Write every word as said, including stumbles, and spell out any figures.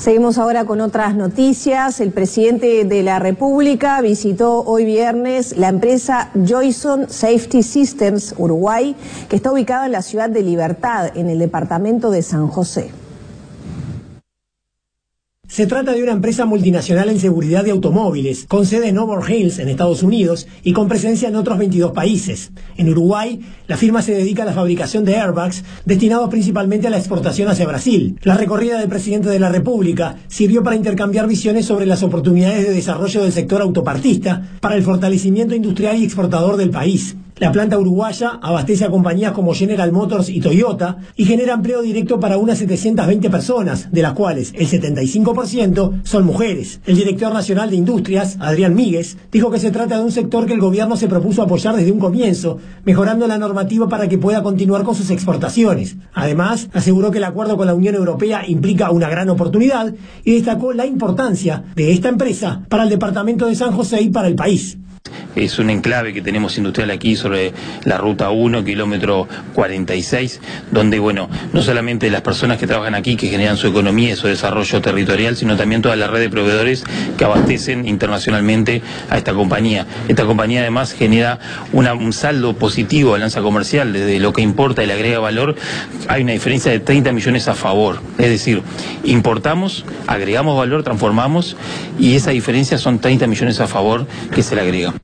Seguimos ahora con otras noticias. El presidente de la República visitó hoy viernes la empresa Joyson Safety Systems Uruguay, que está ubicada en la ciudad de Libertad, en el departamento de San José. Se trata de una empresa multinacional en seguridad de automóviles, con sede en Auburn Hills, en Estados Unidos, y con presencia en otros veintidós países. En Uruguay, la firma se dedica a la fabricación de airbags, destinados principalmente a la exportación hacia Brasil. La recorrida del presidente de la República sirvió para intercambiar visiones sobre las oportunidades de desarrollo del sector autopartista para el fortalecimiento industrial y exportador del país. La planta uruguaya abastece a compañías como General Motors y Toyota y genera empleo directo para unas setecientas veinte personas, de las cuales el setenta y cinco por ciento son mujeres. El director nacional de Industrias, Adrián Míguez, dijo que se trata de un sector que el gobierno se propuso apoyar desde un comienzo, mejorando la normativa para que pueda continuar con sus exportaciones. Además, aseguró que el acuerdo con la Unión Europea implica una gran oportunidad y destacó la importancia de esta empresa para el departamento de San José y para el país. Es un enclave que tenemos industrial aquí sobre la ruta uno, kilómetro cuarenta y seis, donde, bueno, no solamente las personas que trabajan aquí, que generan su economía y su desarrollo territorial, sino también toda la red de proveedores que abastecen internacionalmente a esta compañía. Esta compañía además genera una, un saldo positivo de balanza comercial, desde lo que importa y le agrega valor, hay una diferencia de treinta millones a favor. Es decir, importamos, agregamos valor, transformamos, y esa diferencia son treinta millones a favor que se le agrega.